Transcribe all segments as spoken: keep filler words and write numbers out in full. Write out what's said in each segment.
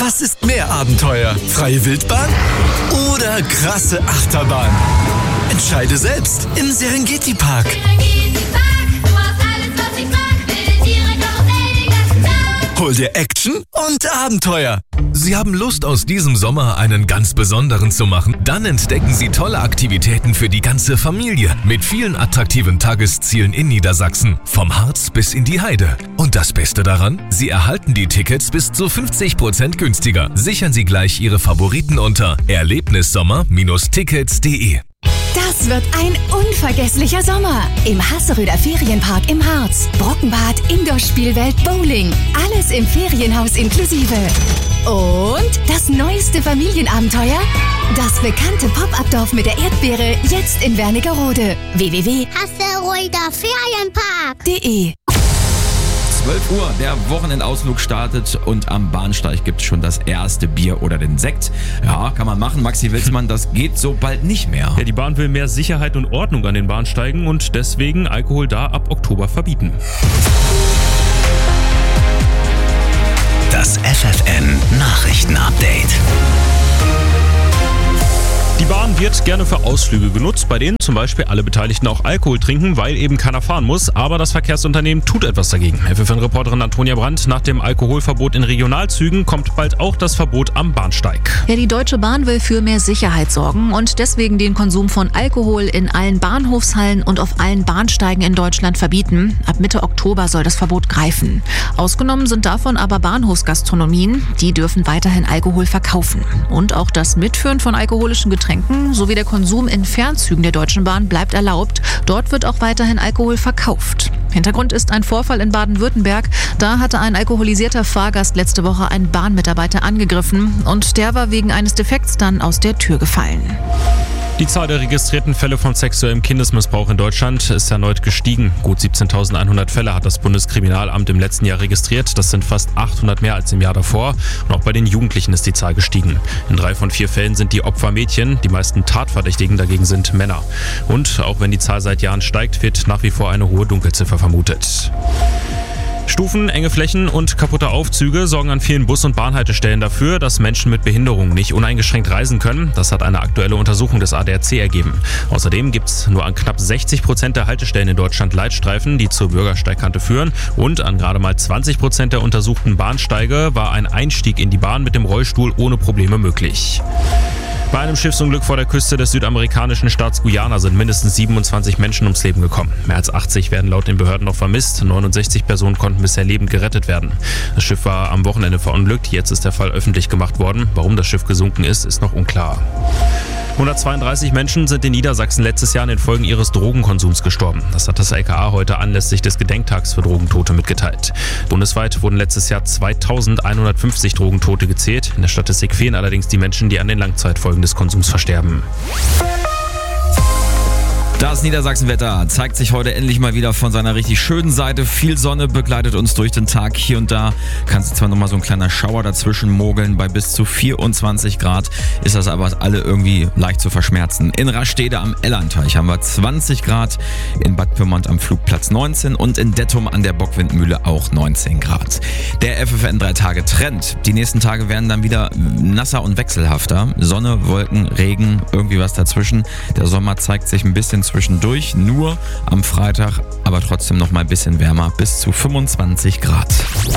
Was ist mehr Abenteuer? Freie Wildbahn oder krasse Achterbahn? Entscheide selbst im Serengeti Park. Serengeti Park, du hast alles, was ich mag. Wilde Tiere, Karussell, den ganzen Tag. Hol dir Action und Abenteuer. Sie haben Lust, aus diesem Sommer einen ganz besonderen zu machen? Dann entdecken Sie tolle Aktivitäten für die ganze Familie mit vielen attraktiven Tageszielen in Niedersachsen, vom Harz bis in die Heide. Und das Beste daran? Sie erhalten die Tickets bis zu fünfzig Prozent günstiger. Sichern Sie gleich Ihre Favoriten unter erlebnissommer Bindestrich tickets punkt de. Das wird ein unvergesslicher Sommer. Im Hasseröder Ferienpark im Harz. Brockenbad, Indoor-Spielwelt, Bowling. Alles im Ferienhaus inklusive. Und das neueste Familienabenteuer? Das bekannte Pop-Up-Dorf mit der Erdbeere, jetzt in Wernigerode. w w w punkt Hasseröder Ferienpark punkt de zwölf Uhr, der Wochenendausflug startet und am Bahnsteig gibt es schon das erste Bier oder den Sekt. Ja, kann man machen. Maxi Wilsmann, das geht so bald nicht mehr. Ja, die Bahn will mehr Sicherheit und Ordnung an den Bahnsteigen und deswegen Alkohol da ab Oktober verbieten. Das F F N Nachrichten-Update. Die Bahn wird gerne für Ausflüge genutzt, bei denen zum Beispiel alle Beteiligten auch Alkohol trinken, weil eben keiner fahren muss. Aber das Verkehrsunternehmen tut etwas dagegen. F F N-Reporterin Antonia Brandt, nach dem Alkoholverbot in Regionalzügen kommt bald auch das Verbot am Bahnsteig. Ja, die Deutsche Bahn will für mehr Sicherheit sorgen und deswegen den Konsum von Alkohol in allen Bahnhofshallen und auf allen Bahnsteigen in Deutschland verbieten. Ab Mitte Oktober soll das Verbot greifen. Ausgenommen sind davon aber Bahnhofsgastronomien. Die dürfen weiterhin Alkohol verkaufen. Und auch das Mitführen von alkoholischen Getränken sowie der Konsum in Fernzügen der Deutschen Bahn bleibt erlaubt. Dort wird auch weiterhin Alkohol verkauft. Hintergrund ist ein Vorfall in Baden-Württemberg. Da hatte ein alkoholisierter Fahrgast letzte Woche einen Bahnmitarbeiter angegriffen und der war wegen eines Defekts dann aus der Tür gefallen. Die Zahl der registrierten Fälle von sexuellem Kindesmissbrauch in Deutschland ist erneut gestiegen. Gut siebzehntausendeinhundert Fälle hat das Bundeskriminalamt im letzten Jahr registriert. Das sind fast achthundert mehr als im Jahr davor. Und auch bei den Jugendlichen ist die Zahl gestiegen. In drei von vier Fällen sind die Opfer Mädchen. Die meisten Tatverdächtigen dagegen sind Männer. Und auch wenn die Zahl seit Jahren steigt, wird nach wie vor eine hohe Dunkelziffer vermutet. Stufen, enge Flächen und kaputte Aufzüge sorgen an vielen Bus- und Bahnhaltestellen dafür, dass Menschen mit Behinderungen nicht uneingeschränkt reisen können. Das hat eine aktuelle Untersuchung des A D A C ergeben. Außerdem gibt es nur an knapp sechzig Prozent der Haltestellen in Deutschland Leitstreifen, die zur Bürgersteigkante führen. Und an gerade mal zwanzig Prozent der untersuchten Bahnsteige war ein Einstieg in die Bahn mit dem Rollstuhl ohne Probleme möglich. Bei einem Schiffsunglück vor der Küste des südamerikanischen Staats Guyana sind mindestens siebenundzwanzig Menschen ums Leben gekommen. Mehr als achtzig werden laut den Behörden noch vermisst. neunundsechzig Personen konnten bisher lebend gerettet werden. Das Schiff war am Wochenende verunglückt. Jetzt ist der Fall öffentlich gemacht worden. Warum das Schiff gesunken ist, ist noch unklar. hundertzweiunddreißig Menschen sind in Niedersachsen letztes Jahr in den Folgen ihres Drogenkonsums gestorben. Das hat das L K A heute anlässlich des Gedenktags für Drogentote mitgeteilt. Bundesweit wurden letztes Jahr zweitausendeinhundertfünfzig Drogentote gezählt. In der Statistik fehlen allerdings die Menschen, die an den Langzeitfolgen des Konsums versterben. Das Niedersachsenwetter zeigt sich heute endlich mal wieder von seiner richtig schönen Seite. Viel Sonne begleitet uns durch den Tag. Hier und da kann sich zwar nochmal so ein kleiner Schauer dazwischen mogeln. Bei bis zu vierundzwanzig Grad ist das aber alle irgendwie leicht zu verschmerzen. In Rastede am Ellerteich haben wir zwanzig Grad, in Bad Pyrmont am Flugplatz neunzehn und in Dettum an der Bockwindmühle auch neunzehn Grad. Der F F N drei Tage Trend. Die nächsten Tage werden dann wieder nasser und wechselhafter. Sonne, Wolken, Regen, irgendwie was dazwischen. Der Sommer zeigt sich ein bisschen zwischendurch, nur am Freitag, aber trotzdem noch mal ein bisschen wärmer, bis zu fünfundzwanzig Grad.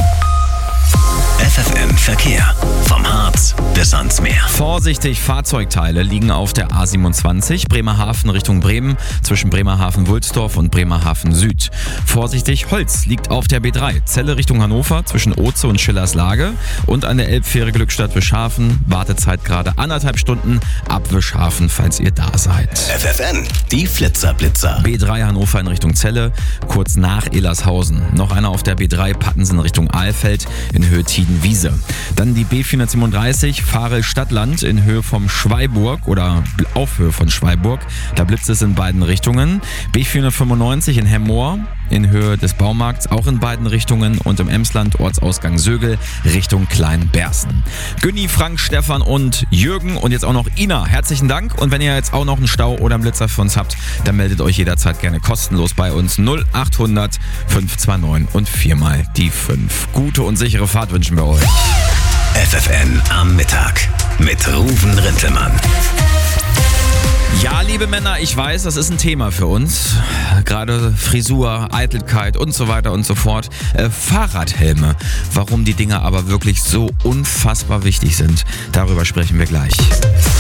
F F N Verkehr. Vom Harz bis ans Meer. Vorsichtig, Fahrzeugteile liegen auf der A siebenundzwanzig, Bremerhaven Richtung Bremen, zwischen Bremerhaven-Wulsdorf und Bremerhaven Süd. Vorsichtig, Holz liegt auf der B drei, Celle Richtung Hannover, zwischen Oze und Schillerslage. Und an der Elbfähre Glückstadt-Wischhafen, Wartezeit gerade anderthalb Stunden, ab Wischhafen, falls ihr da seid. F F N, die Flitzer-Blitzer. B drei Hannover in Richtung Celle, kurz nach Illershausen. Noch einer auf der B drei Pattensen Richtung Ahlfeld in Höhe Tiedenwiese. Dann die B vierhundertsiebenunddreißig Farel-Stadtland in Höhe vom Schweiburg oder auf Höhe von Schweiburg. Da blitzt es in beiden Richtungen. B vierhundertfünfundneunzig in Hemmoor in Höhe des Baumarkts, auch in beiden Richtungen. Und im Emsland Ortsausgang Sögel Richtung Kleinbersten. Günni, Frank, Stefan und Jürgen und jetzt auch noch Ina. Herzlichen Dank. Und wenn ihr jetzt auch noch einen Stau oder einen Blitzer für uns habt, dann meldet euch jederzeit gerne kostenlos bei uns. null achthundert fünf zwei neun und viermal die fünf. Gute und sichere Fahrt wünschen wir euch. F F N am Mittag mit Ruven Rintelmann. Ja, liebe Männer, ich weiß, das ist ein Thema für uns. Gerade Frisur, Eitelkeit und so weiter und so fort. Äh, Fahrradhelme. Warum die Dinger aber wirklich so unfassbar wichtig sind, darüber sprechen wir gleich.